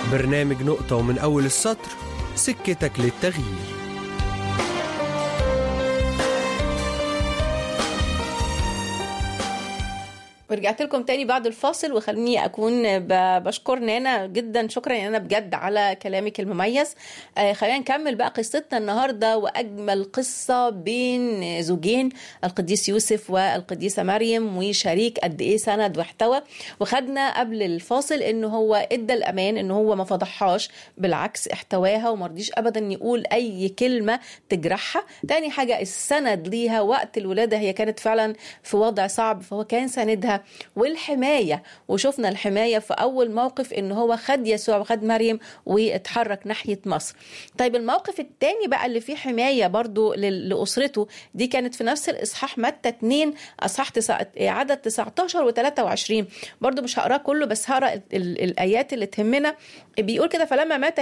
برنامج نقطة ومن أول السطر، سكتك للتغيير. ورجعت لكم تاني بعد الفاصل، وخليني أكون بشكر نانا جدا، شكرا يا نانا بجد على كلامك المميز. خلينا نكمل بقى قصتنا النهاردة، وأجمل قصة بين زوجين، القديس يوسف والقديسة مريم، وشريك قد إيه سند واحتوى. وخدنا قبل الفاصل إنه هو إدى الأمان، إنه هو ما فضحهاش، بالعكس احتواها ومرضيش أبدا يقول أي كلمة تجرحها. تاني حاجة السند ليها وقت الولادة، هي كانت فعلا في وضع صعب فهو كان سندها، والحماية. وشفنا الحماية في أول موقف إن هو خد يسوع وخد مريم واتحرك ناحية مصر. طيب الموقف التاني بقى اللي فيه حماية برضو لأسرته، دي كانت في نفس الإصحاح متى 2 أصحاح عدد 19 و23. برضو مش هقراه كله بس هقرأ الآيات اللي تهمنا. بيقول كده: فلما مات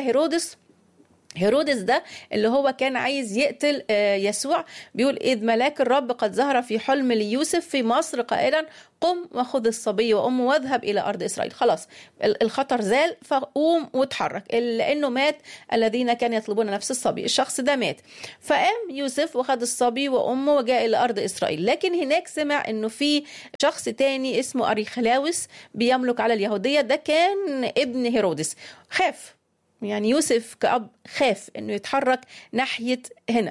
هيرودس ده اللي هو كان عايز يقتل يسوع، بيقول: إذ ملاك الرب قد ظهر في حلم ليوسف في مصر قائلا: قم وخذ الصبي وأمه واذهب إلى أرض إسرائيل. خلاص الخطر زال، فقوم واتحرك، لأنه مات الذين كانوا يطلبون نفس الصبي. الشخص ده مات، فقام يوسف وخذ الصبي وأمه وجاء إلى أرض إسرائيل. لكن هناك سمع إنه في شخص تاني اسمه أريخلاوس بيملك على اليهودية، ده كان ابن هيرودس. خاف، يعني يوسف كأب خاف إنه يتحرك ناحية هنا.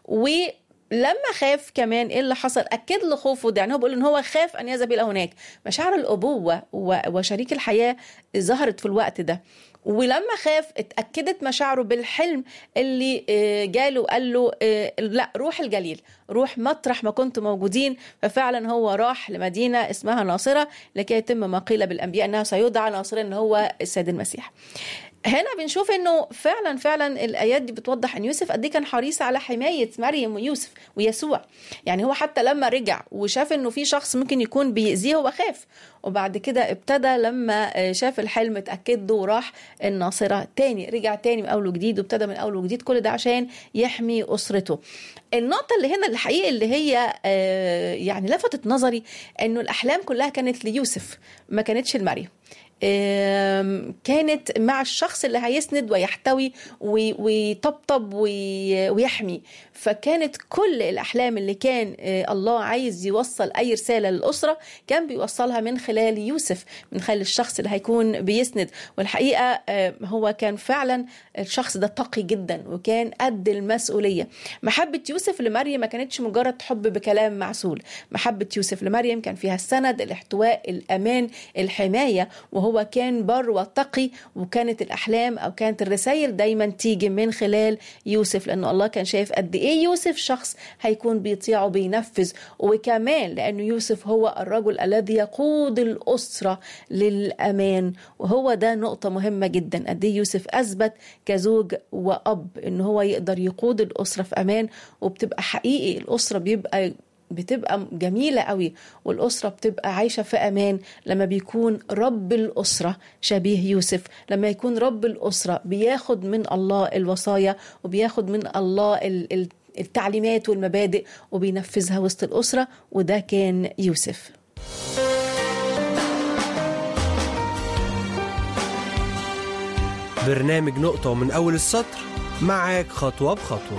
ولما خاف كمان إيه اللي حصل؟ أكد له خوفه ده، يعني هو بيقول إن هو خاف أن يذهب إلى هناك. مشاعر الأبوة وشريك الحياة ظهرت في الوقت ده. ولما خاف اتأكدت مشاعره بالحلم اللي جاله، قال له لا، روح الجليل، روح مطرح ما كنتم موجودين. ففعلا هو راح لمدينة اسمها ناصرة لكي يتم ما قيل بالأنبياء أنها سيدعى ناصرة، إن هو السيد المسيح. هنا بنشوف انه فعلا الايات دي بتوضح ان يوسف قد ايه كان حريص على حمايه مريم ويوسف ويسوع. يعني هو حتى لما رجع وشاف انه في شخص ممكن يكون بيأذيه هو خاف، وبعد كده ابتدى لما شاف الحلم اتأكد له وراح الناصرة تاني، رجع تاني من اول وجديد وابتدى من اول وجديد، كل ده عشان يحمي اسرته. النقطة اللي هنا الحقيقة اللي هي يعني لفتت نظري انه الاحلام كلها كانت ليوسف، ما كانتش لمريم. كانت مع الشخص اللي هيسند ويحتوي ويطبطب ويحمي. فكانت كل الأحلام اللي كان الله عايز يوصل أي رسالة للأسرة كان بيوصلها من خلال يوسف، من خلال الشخص اللي هيكون بيسند. والحقيقة هو كان فعلا الشخص ده تقي جدا وكان قد المسؤولية. محبة يوسف لمريم ما كانتش مجرد حب بكلام معسول، محبة يوسف لمريم كان فيها السند، الاحتواء، الأمان، الحماية. وهو كان بر وتقي، وكانت الأحلام أو كانت الرسائل دايما تيجي من خلال يوسف، لأنه الله كان شايف قد إيه يوسف شخص هيكون بيطيع وبينفذ. وكمان لأنه يوسف هو الرجل الذي يقود الأسرة للأمان، وهو ده نقطة مهمة جدا. قد إيه يوسف أثبت كزوج وأب إنه هو يقدر يقود الأسرة في أمان، وبتبقى حقيقي الأسرة بتبقى جميلة قوي، والأسرة بتبقى عايشة في أمان لما بيكون رب الأسرة شبيه يوسف، لما يكون رب الأسرة بياخد من الله الوصايا وبياخد من الله التعليمات والمبادئ وبينفذها وسط الأسرة، وده كان يوسف. برنامج نقطة ومن أول السطر، معاك خطوة بخطوة.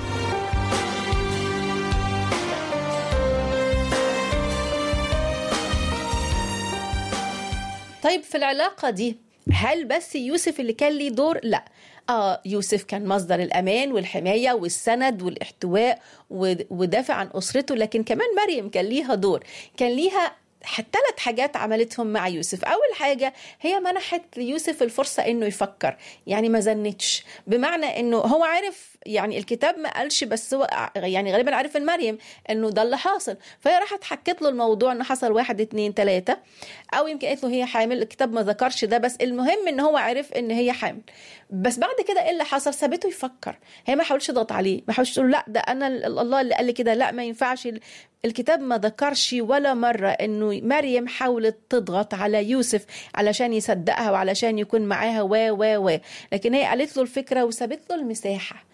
طيب في العلاقة دي هل بس يوسف اللي كان ليه دور؟ لا، يوسف كان مصدر الأمان والحماية والسند والاحتواء ودافع عن أسرته، لكن كمان مريم كان ليها دور، كان ليها 3 حاجات عملتهم مع يوسف. أول حاجة هي منحت ليوسف الفرصة إنه يفكر، يعني ما زنتش، بمعنى إنه هو عارف، يعني الكتاب ما قالش بس هو يعني غالبا عارف مريم إنه ده اللي حاصل، فهي راحت حكت له الموضوع إنه حصل 1 2 3، أو يمكن قالت له هي حامل، الكتاب ما ذكرش ده، بس المهم إن هو عارف إن هي حامل. بس بعد كده إيه اللي حصل؟ سابته يفكر، هي ما حاولش تضغط عليه، ما حاولش تقول لا ده أنا الله اللي قال لي كده، لا ما ينفعش. الكتاب ما ذكرش ولا مرة إنه مريم حاولت تضغط على يوسف علشان يصدقها وعلشان يكون معاها لكن هي قالت له الفكرة وسابت له المساحة.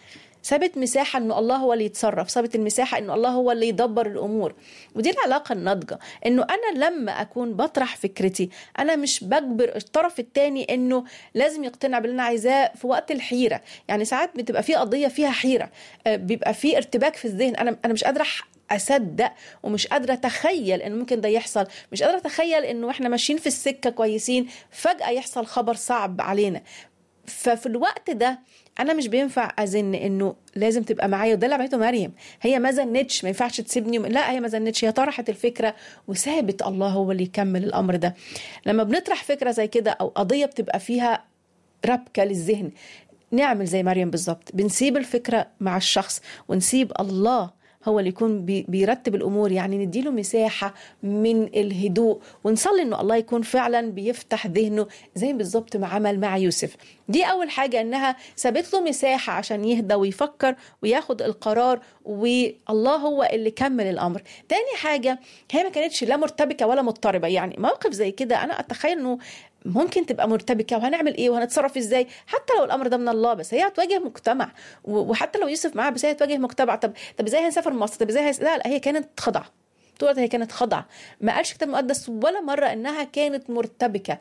سابت مساحة انه الله هو اللي يتصرف، سابت المساحة انه الله هو اللي يدبر الامور. ودي العلاقة الناضجة، انه انا لما اكون بطرح فكرتي انا مش بجبر الطرف التاني انه لازم يقتنع باللي انا عايزاه في وقت الحيرة. يعني ساعات بتبقى في قضية فيها حيرة، بيبقى في ارتباك في الذهن، انا مش قادرة أصدق ومش قادرة أتخيل إنه ممكن ده يحصل، مش قادرة أتخيل إنه إحنا ماشيين في السكة كويسين فجأة يحصل خبر صعب علينا. ففي الوقت ده أنا مش بينفع أزن إنه لازم تبقى معايا، وده اللي عملته مريم. هي ما زنتش، ما ينفعش تسيبني، لا هي ما زنتش، هي طرحت الفكرة وسابت الله هو اللي يكمل الأمر ده. لما بنطرح فكرة زي كده أو قضية بتبقى فيها ربكة للذهن، نعمل زي مريم بالظبط، بنسيب الفكرة مع الشخص ونسيب الله هو اللي يكون بيرتب الأمور. يعني نديله مساحة من الهدوء ونصلي إنه الله يكون فعلا بيفتح ذهنه زي بالظبط ما عمل مع يوسف. دي أول حاجة، إنها سابت له مساحة عشان يهدى ويفكر وياخد القرار، والله هو اللي كمل الأمر. تاني حاجة، هي ما كانتش لا مرتبكة ولا مضطربة. يعني موقف زي كده أنا أتخيل إنه ممكن تبقى مرتبكة وهنعمل ايه وهنتصرف ازاي، حتى لو الامر ده من الله، بس هي هتواجه مجتمع، وحتى لو يوسف معاها بس هي هتواجه مجتمع. طب ازاي هنسافر مصر، طب ازاي لا هي كانت خضعة طول، هي كانت خضعة. ما قالش الكتاب المقدس ولا مرة انها كانت مرتبكة.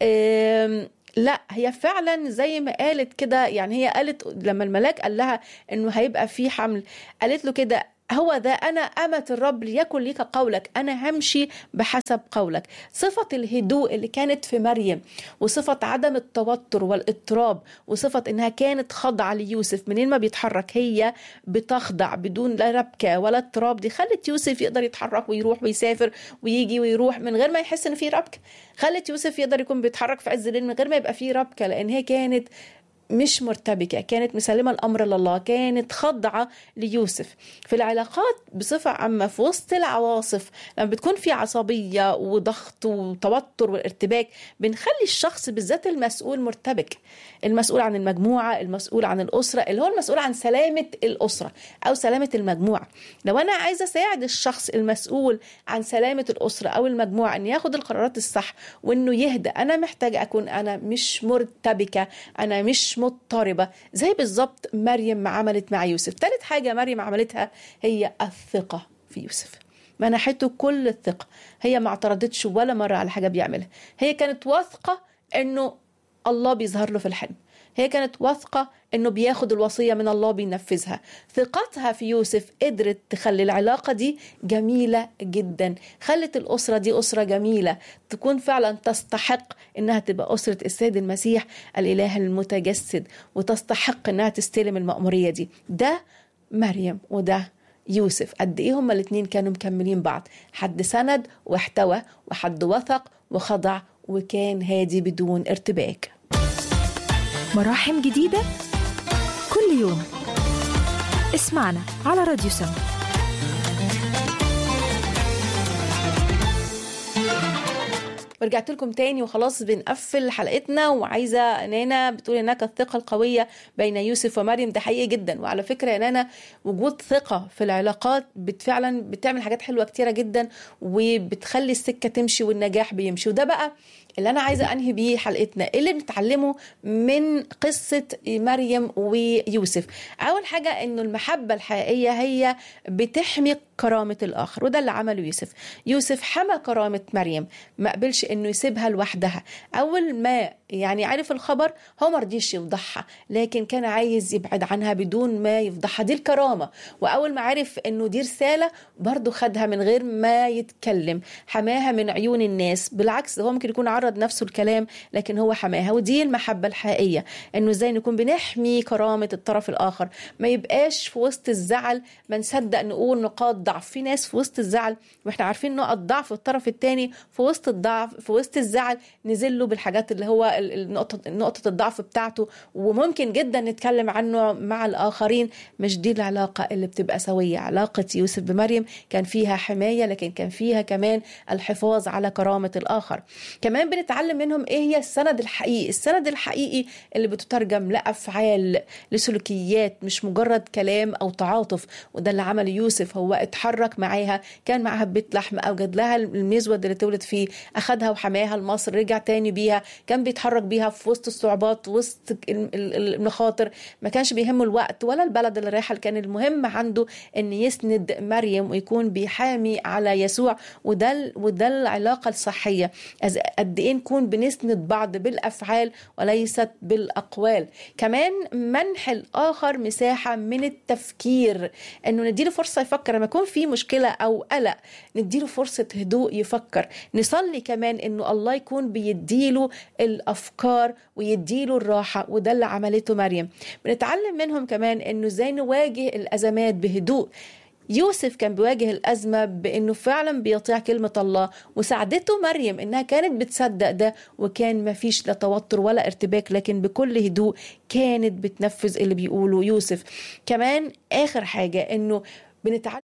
لا هي فعلا زي ما قالت كده. يعني هي قالت لما الملاك قال لها انه هيبقى في حمل، قالت له كده: هو ده أنا أمة الرب، ليكن ليك قولك، أنا همشي بحسب قولك. صفة الهدوء اللي كانت في مريم، وصفة عدم التوتر والاضطراب، وصفة إنها كانت خاضعة ليوسف، منين ما بيتحرك هي بتخضع بدون لا ربكة ولا اضطراب، دي خلت يوسف يقدر يتحرك ويروح ويسافر ويجي ويروح من غير ما يحس إن فيه ربكة. خلت يوسف يقدر يكون بيتحرك في عز الليل من غير ما يبقى فيه ربكة، لأن هي كانت مش مرتبكة، كانت مسلمة الأمر لله، كانت خاضعة ليوسف. في العلاقات بصفة عامة في وسط العواصف، لما بتكون في عصبية وضغط وتوتر والارتباك، بنخلي الشخص بالذات المسؤول مرتبك، المسؤول عن المجموعة، المسؤول عن الأسرة، اللي هو المسؤول عن سلامة الأسرة أو سلامة المجموعة. لو أنا عايزة أساعد الشخص المسؤول عن سلامة الأسرة أو المجموعة أن ياخد القرارات الصح وأنه يهدأ، أنا محتاجة أكون أنا مش مرتبكة، أنا مش مضطربة، زي بالظبط مريم ما عملت مع يوسف. ثالث حاجة مريم عملتها هي الثقة في يوسف، منحته كل الثقة. هي ما اعترضتش ولا مرة على حاجة بيعملها، هي كانت واثقة أنه الله بيظهر له في الحلم، هي كانت واثقة أنه بياخد الوصية من الله بينفذها. ثقتها في يوسف قدرت تخلي العلاقة دي جميلة جدا، خلت الأسرة دي أسرة جميلة تكون فعلا تستحق أنها تبقى أسرة السيد المسيح الإله المتجسد، وتستحق أنها تستلم المأمورية دي. ده مريم وده يوسف، قد إيه هما الاتنين كانوا مكملين بعض، حد سند واحتوى وحد وثق وخضع وكان هادي بدون ارتباك. مراحم جديدة كل يوم، اسمعنا على راديو سما. ورجعت لكم تاني وخلاص بنقفل حلقتنا، وعايزة نانا بتقول هناك الثقة القوية بين يوسف ومريم. ده حقيقي جدا، وعلى فكرة يا نانا وجود ثقة في العلاقات فعلا بتعمل حاجات حلوة كتيرة جدا، وبتخلي السكة تمشي والنجاح بيمشي. وده بقى اللي أنا عايزة أنهي بيه حلقتنا، اللي بنتعلمه من قصة مريم ويوسف. أول حاجة إنه المحبة الحقيقية هي بتحمي كرامة الآخر، وده اللي عمله يوسف. يوسف حمى كرامة مريم، ما قبلش إنه يسيبها لوحدها. أول ما يعني عارف الخبر هو مرضيش يفضحها، لكن كان عايز يبعد عنها بدون ما يفضحها، دي الكرامة. وأول ما عرف إنه دي رسالة برضو خدها من غير ما يتكلم، حماها من عيون الناس. بالعكس هو ممكن يكون عرض نفسه الكلام لكن هو حماها. ودي المحبة الحقيقية، إنه إزاي نكون بنحمي كرامة الطرف الآخر، ما يبقاش في وسط الزعل ما نصدق نقول نقاط ضعف. في ناس في وسط الزعل واحنا عارفين نقط ضعف الطرف الثاني، في وسط الضعف في وسط الزعل نزله بالحاجات اللي هو نقطة الضعف بتاعته، وممكن جدا نتكلم عنه مع الآخرين. مش دي العلاقة اللي بتبقى سوية. علاقة يوسف بمريم كان فيها حماية، لكن كان فيها كمان الحفاظ على كرامة الآخر. كمان بنتعلم منهم ايه هي السند الحقيقي. السند الحقيقي اللي بتترجم لأفعال، لسلوكيات، مش مجرد كلام أو تعاطف. وده اللي عمل يوسف، هو اتحرك معاها، كان معاها بيت لحم، أوجد لها المزود اللي تولد فيه، أخدها خدها وحماها لمصر، رجع تاني بيها، كان بيتحرك بيها في وسط الصعوبات، وسط المخاطر، ما كانش بيهمه الوقت ولا البلد اللي رايحة، كان المهم عنده ان يسند مريم ويكون بيحامي على يسوع. وده العلاقة الصحية، قد ايه نكون بنسند بعض بالافعال وليست بالاقوال. كمان منح الاخر مساحة من التفكير، انه نديله فرصة يفكر لما يكون في مشكلة او قلق، نديله فرصة هدوء يفكر. نصلي كمان انه الله يكون بيديله الافكار ويديله الراحة، وده اللي عملته مريم. بنتعلم منهم كمان انه ازاي نواجه الازمات بهدوء. يوسف كان بيواجه الأزمة بأنه فعلا بيطيع كلمة الله، وساعدته مريم أنها كانت بتصدق ده، وكان ما فيش لا توتر ولا ارتباك، لكن بكل هدوء كانت بتنفذ اللي بيقوله يوسف. كمان آخر حاجة أنه بنتعلم